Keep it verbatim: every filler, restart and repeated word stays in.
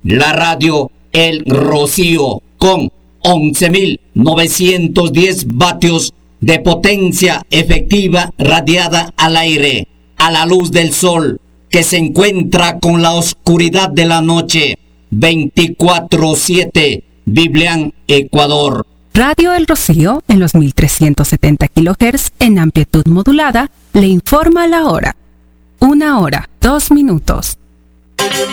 la radio El Rocío, con once mil novecientos diez vatios de potencia efectiva radiada al aire, a la luz del sol, que se encuentra con la oscuridad de la noche, veinticuatro siete, Biblián, Ecuador. Radio El Rocío, en los mil trescientos setenta kilohertz en amplitud modulada, le informa la hora. Una hora, dos minutos.